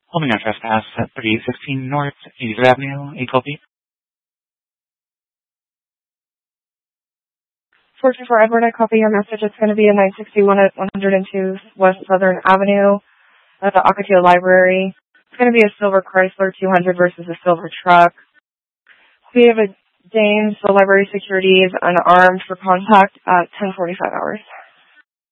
Holding on trespass at 3816 North 83rd Avenue, 812 424 Edward, I copy your message. It's going to be a 961 at 102 West Southern Avenue at the Ocotillo Library. It's going to be a silver Chrysler 200 versus a silver truck. We have a Dane, so library security is unarmed for contact at 10:45 hours.